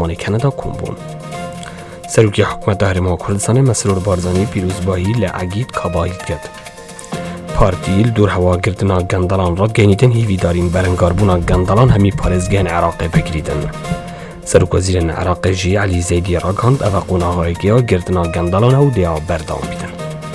پارلمان کانادا کومبون. سروکی حکومت هرما کردستان مسرور بارزانی پیروزبایی لعگید کابایل کرد. پارتیل دور هوا گردنا گندلان را گینیدن هیویدارین برنگاربونا گندلان همی پارزگین عراق بگریدن. سروک وزیر عراق جی علی زیدی راگاند اوقونا هایگیا گردنا گندلان او دیا بردام بیدن.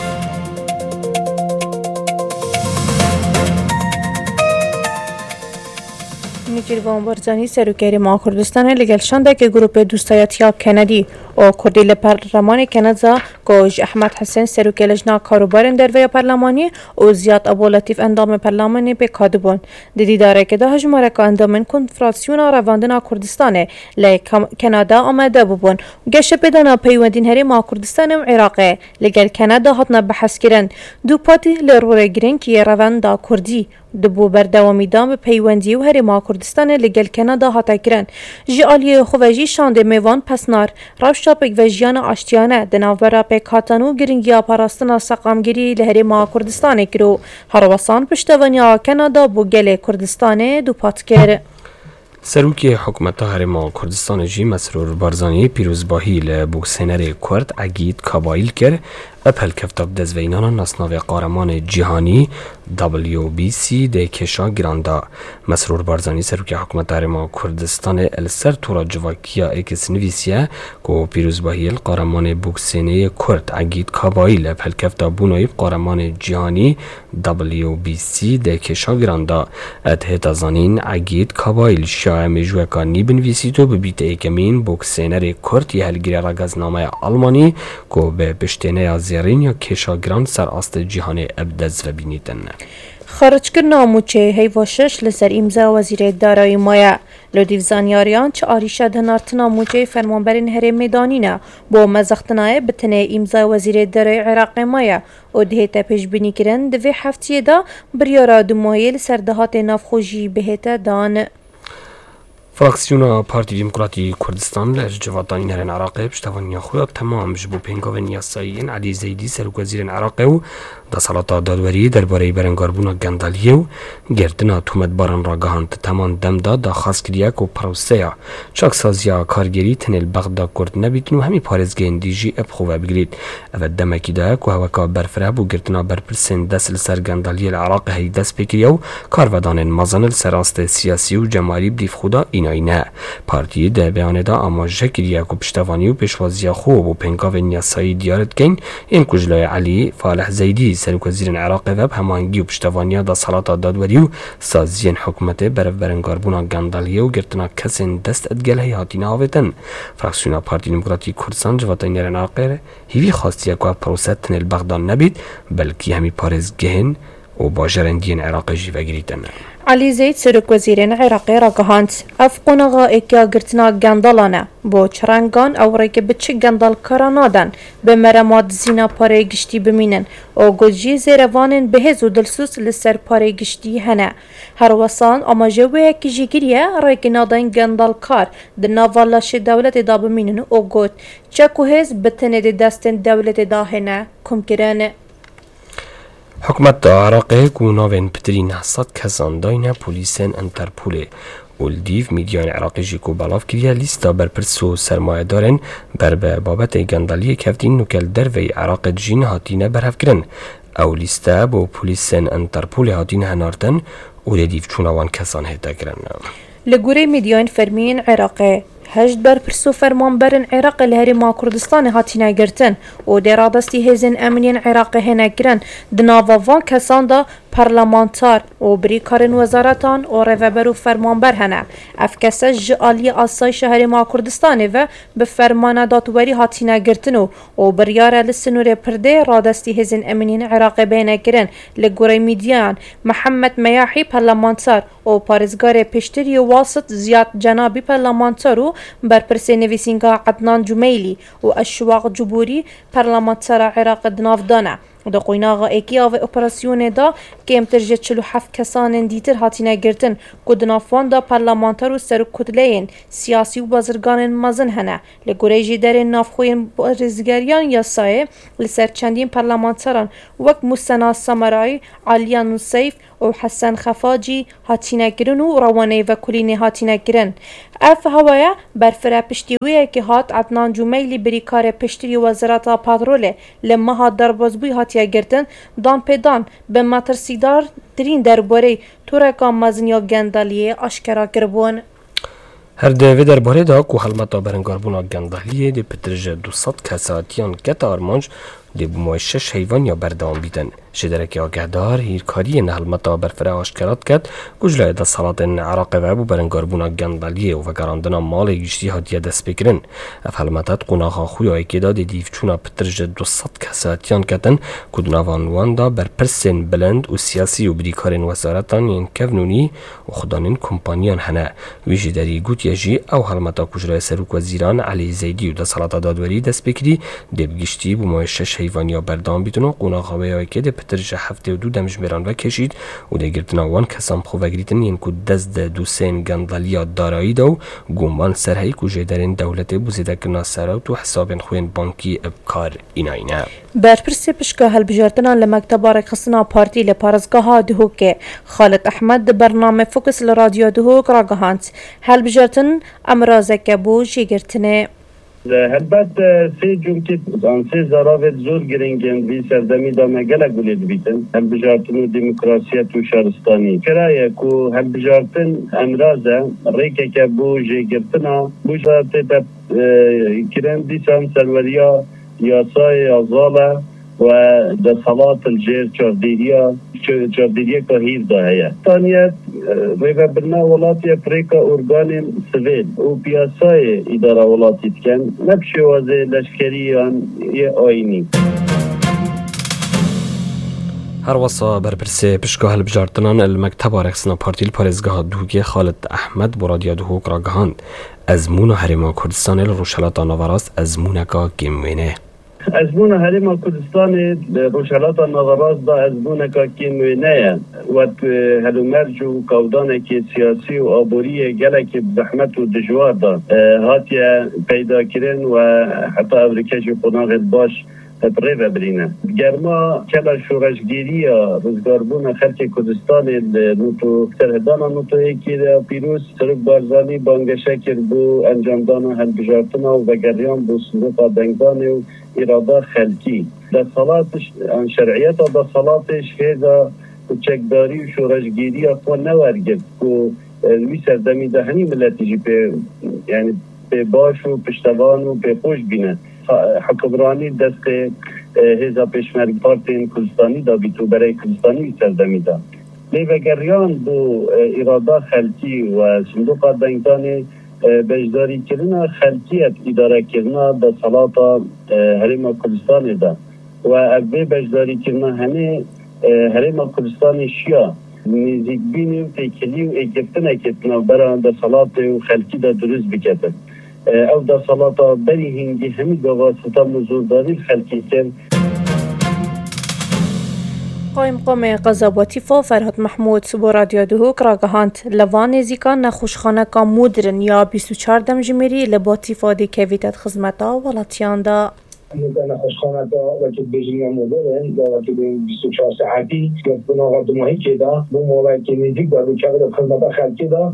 نیجیروان بارزانی سروکری ما کردستان لگل شانده که گروپ دوستایتیا کندی و کردی لپارلمان کانادا گوش احمد حسین سروکی لجنا کاروبارن در وی پارلمانی و زیاد ابو لطیف اندام پارلمانی به کادبون دیدی داره که ده هجماره که اندامن کنفرانسیون رواندن کردستانه لی کانادا آمده ببون گشه بدانا پیوندین هری ما کردستان و عراقه لگل کانادا هاتنا بحث کرن دو پاتی لروره گرین که رواندا کردی دبو بردوامی دام به پیوندی و هری ما کردستان لگل کانادا هاتا کرن جی آلی خوجی شانده میوان پسنار روشا پک و جیان آشتیانه دناورا پک هاتانو گرینگیا پاراستنا سقامگیری لهری ما کردستان کرو هروسان پشتوانیا کانادا بو گل کردستان دو پات کر. سروکی حکومت هرما کردستان جی مسرور بارزانی پیروزباهی لبوکسینر کرد عگید کابایل کرد اپل کفتاب دزوینان ناسناو قهرمان جهانی WBC ده کشا گراندا. مسرور بارزانی سروکی حکومت هرما کردستان السر تورا جواکیا اکس نویسیه که پیروزباهی قهرمان بوکسینه کرد عگید کابایل اپل کفتاب بونایب قهرمان جهانی WBC ده کشا گراندا. اتهت زانین عگید کابایل شاه مجوکا نیبنویسیتو ببیت ایکمین بوکسینر کرد یه هلگیر رگزنامه آلمانی که به پشتینه زیرین یا کشاگران سر است جهان ابدز و بینیدن. خارج کرنا موچه هیواشش لسر امضا وزیر دارایی مایا لودیو زانیاریان چه آریشه دنارتنا موچه فرمانبرین هر میدانینه با مزختنای بتنه امضا وزیر دارایی عراق مایا و دهیتا پیش بینی کرن دوی هفتیه دا بریارا دو ماهی لسر دهات نافخوشی بهتا دان. فراکسیون پارتی دموکراتی کردستان لجواتانی نهرن عراقی پشتوانی خود تمام جبو پنگاو نیاسایین علی زیدی سروک وزیر عراقی و دسالات دادوری درباره برنگاربونا گندالیه و گردنا تومت باران را گهاند تمام دم داد خاص کریاک و پروسیا چاکسازیا کارگری تنل بغدا کرد نبیتن و همی پارزگین دیجی ابخوه بگرید او دمکی دا که هوکا برفراب و گردنا برپرسن دست لسر گندالیه العراق هی دست بکریا و کارودانن مزانل سراست سیاسی و جمالی بدیف خودا اینه پارتی ده بیانه دا آماجه کریاک و پشتوانی و پیشوازی خوب و پنگاو نیاسایی دیارت گین این کجلای علی فالح زیدی سروک وزیر عراق و هماهنگی و پشتوانی دا صلاة دادوری و سازین حکومت برنگاربونا گندالیه و گرتنا کسین دست ادگل هی هاتی نهاویتن. فراکسیون پارتی دموکراتی کردستان جواتای نهرن عراق هیوی خواستی اکوا پروسه تنل بغدان نبید بلکی همی پارز گهن و با جرندین عراق جیوه گریتن. علی زید سروک وزیرین عراقی را گهاند افقونغا اکیا گرتنا گندلانه با چرنگان او ریک بچه گندل کرانادن به مرماد زینا پاره گشتی بمینن و گوجی زیروانن بهز و دلسوس لسر پاره گشتی هنه هر وسان اما جوه اکی جیگیریه ریک نادن گندل کار دناوالاش دولت دا بمینن و گوت چکو هز بتنه دستن دولت دا هنه کم کرانه. حکومت عراقی گوناوین پترین حساد کسان داینه پولیسن انترپوله اولدیف میدیان عراقی جیکو بلاف کریا لیستا برپرسو سرمایه دارن بر به بابت گندالی کفتین نکل دروی عراق جین هاتینه برهف کرن او لیستا با پولیسن انترپوله هاتینه هناردن اولدیف چوناوان کسان هیتا کرن. لگوری میدیان فرمین عراقی هجد برپرسو فرمانبرن عراق لهری ما کردستان هاتینا گرتن و درادستی هزین امنین عراق هنه گرن دناوان کسان دا پارلمانتار و بریکارن وزارتان و روبر و فرمانبر هنه افکسه جعالی آسای شهر ما کردستانه و به فرمان داتوری هاتینا گرتن و بریاره لسنور پرده رادستی هزین امنین عراق بینه گرن لگوری میدیان محمد میاحی پارلمانتار و پارزگار پشتری و واسط زیاد جنابی پارلمانتار و برپرسه نویسینگا عدنان جمیلی و اشواق جبوری پارلمانتار عراق دنافدانه دا قویناغا ایکی آو اپراسیون دا که امترجه 47 کسان دیتر هاتینه گرتن که دنافوان دا پارلمانتر و سر کتلین سیاسی و بازرگان مزن هنه لگوریجی در نافخوین رزگریان یاسای لسر چندین پارلمانتران وک موسنا سامرای، علیان سیف و حسن خفاجی هاتینه گرن و روانه و کلینی هاتینه گرن. اف هوایا برفره پشتیویه که هات عدنان جمیلی بریکار پشتری وزارت پاتروله لما هات دربازبوی هاتیه گرتن دان پیدان به مترسیدار ترین درباره تورکا مزنیا گندالیه آشکرا کربون. هر دوی درباره دا کو حلمتا برنگاربونا گندالیه دی پترژ 200 کساتیان گت آرمانج دی بمویشش حیوان یا بردام بیدن. شدرکی آگهدار هیرکاری نهلمتا برفره آشکرات کد گجلای دا صلات عراق و بو برنگاربونا گندالیه و گراندنا مال گشتی هاتیه دست بکرن. اف حلمتات قناخا خوی آیکی دا دی دیفچونا پترژ 200 کساتیان کتن کدناوانوان دا بر پرسن بلند و سیاسی و بریکارن وزارتان ین کونونی و خدانین کمپانیان هنه. ویجی داری گوت یجی او حلمتا کجلای سروک وزیران علی زیدی و دا صلات دادوری دست بکری دی بگشتی بمویشش حیوان یا بردام بیدن و قناخا و آیکی دی پترژ 72 دمجمران و کشید و دی گرتناوان کسام خوگریتن ین کو دزد دوسین گندالیا دارایی دو گومان سرهی کو جدرین دولت بوزیده کنا سراوت و حسابین خوین بانکی ابکار ایناینه. برپرسی پشکه هلبجارتنا لمکتب رقصنا پارتی لپارزگاه دهوک خالد احمد برنامه فوکس لرادیو دهوک را گهانت هلبجارتن امرازک بو جیگرتنه. البته سه جمعیت آن سه زراوت زور گرینگن بی سردمی دامه گله گلید بیتن هم بجارتن و دموکراسیت و شهرستانی کرایه کو هم بجارتن امرازه ریکه که بو جیگرتنا بو جارت کرن دیسان سروریا یاسای آزاله و در صلات الجير چاردیریا که هیر داهیه تانیت ریبه برنا ولاتی افریقا ارگان سویل و پیاسای اداره ولاتی تکن نبشه وازه لشکریان یه آینی. هر وصا برپرسه پشگاه البجارتنان المکتب رقصنا پارتی الپارزگاه دوگی خالد احمد برادیا دهوک را گهاند ازمون هرما کردستان روشلات نوراست ازمونکا گموینه. ازمون هرما کردستان روشلات نوراست دا ازمونکا گموینه و هلومرج و کودان که سیاسی و آبوری گلک زحمت و دجوار دا هاتیه پیدا کرن و حتی امریکا جو قناغ باش تقریبا برینه. گرما کلا شورشگیری روزگاربون خلق کردستان نوتو سرهدان نوتو ایکی پیروز سرک بارزانی بانگشه کرد بو انجام دانا هلبجارتنا و گریان بو صندوق دنگدان و اراده خلقی. در صلاتش شرعیت در صلاتش فیضا و چکداری و شورشگیری اخوان نورگرد و وی سردمی دهنی ملتی جی پی یعنی پی باش و پشتوان و پی خوش بینه. حکمرانی دست هزا پیشمرگ پارتین کردستانی دا بیتو برای کردستانی سردمی دا لیوگریان بو اراده خلقی و صندوق دنگدان بجداری کرنا خلقیت اداره کرنا دا صلاة حرم کردستانی دا و اوه بجداری کرنا همه حرم کردستانی شیا نزیک بینی و تیکلی و اگفتن کتنا برای دا صلاة و خلقی دا درست بکتن او دا صلاة بری هنگی همی گواسطه مزورداری خلقی کن. قائم قضاواتی فا فرهاد محمود سبو رادیو دهوک را گهاند لوان زیکان نخوشخانه کا مودرن یا 24 دمجمری لباتی فادی کویتت خزمتا ولاتیان دا. نخوشخانه دا وقتی بیجینگ مودرن یا وقتی 24 ساعتی که بناغا دماهی که دا بو موقعی که نزیک با دوچه خزمتا خلقی دا.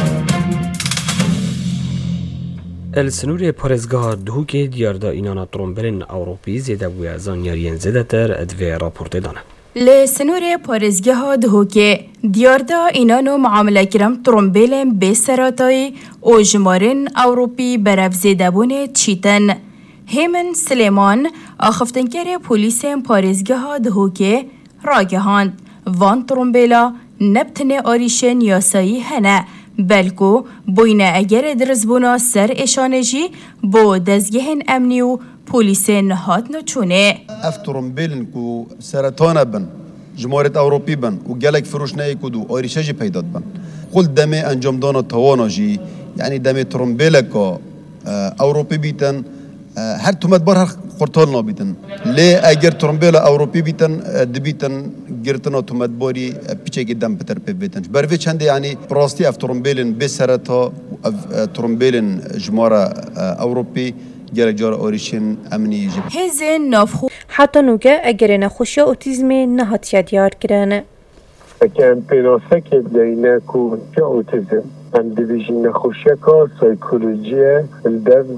السنور پارزگاه دهوکی دیاردا اینانا ترومبلن اوروپی زیده بویا زانیارین زیده تر ادوی راپورت دانه. لسنور پارزگاه دهوکی دیاردا اینانو معامله کرم ترومبلن به سراتای او جمارن اوروپی برف زیده بونه چیتن. هیمن سلیمان آخفتنکر پولیس پارزگاه دهوکی راگهاند وان ترومبلا نبتنه آریشن یاسایی هنه بلکو بوینه اگر درزبونا سر اشانجی بو دزگهن امنی و پولیس نهات نچونه افترمبیلن کو سرطان بن جمهوریت اوروپی بن و گلک فروش نه کدو آریشه جی پیداد بن قل دمه انجام دانا توانا جی یعنی دمه ترمبیلکا اوروپی بیتن هر تومت بار هر قرطال نابیتن لی اگر ترمبیل اوروپی بیتن دبیتن گرتنا تومت باری پیچه که دم پتر پی بیتن بروی چنده یعنی براستی اف ترمبیلن به سرطا ترمبیلن جمارا اوروپی گره جار آریشن امنی جب هزین نافخو حتی نوگه اگر نخوشی اوتیزم نهاتیه دیار کرنه اکن پیناسه که دینه کو که اوتیزم هم دیویژی نخوشیه که سایکولوژیه الدف